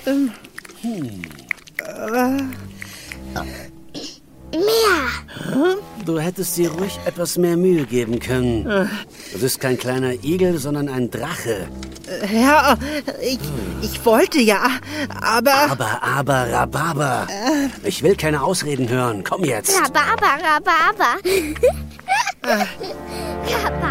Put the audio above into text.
Mehr. Du hättest dir ruhig etwas mehr Mühe geben können. Du bist kein kleiner Igel, sondern ein Drache. Ja, ich wollte ja, aber... Aber, Rhabarber. Ich will keine Ausreden hören. Komm jetzt. Rhabarber. Rhabarber.